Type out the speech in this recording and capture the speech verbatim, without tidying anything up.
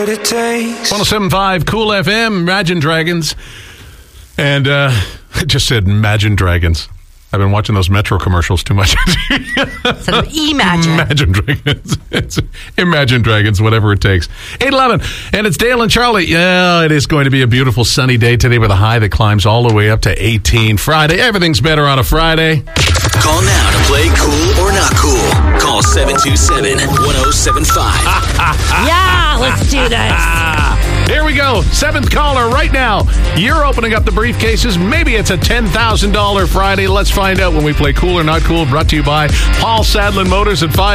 what it takes. one oh seven point five Cool F M, Imagine Dragons. And uh, I just said Imagine Dragons. I've been watching those Metro commercials too much. So imagine. Imagine Dragons. It's Imagine Dragons, whatever it takes. eight eleven, and it's Dale and Charlie. Yeah, it is going to be a beautiful sunny day today with a high that climbs all the way up to eighteen. Friday, everything's better on a Friday. Call now to play Cool or Not Cool. Call seven two seven, one oh seven five. Yeah, let's do this. Here we go. Seventh caller right now. You're opening up the briefcases. Maybe it's a ten thousand dollars Friday. Let's find out when we play Cool or Not Cool. Brought to you by Paul Sadlin Motors at five.